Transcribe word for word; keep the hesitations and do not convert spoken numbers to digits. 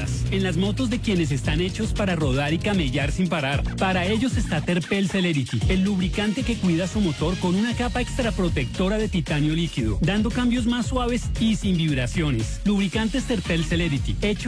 más, en las motos de quienes están hechos para rodar y camellar sin parar. Para ellos está Terpel Celerity, el lubricante que cuida su motor con una capa extra protectora de titanio líquido, dando cambios más suaves y sin vibraciones. Lubricantes Terpel Celerity, hecho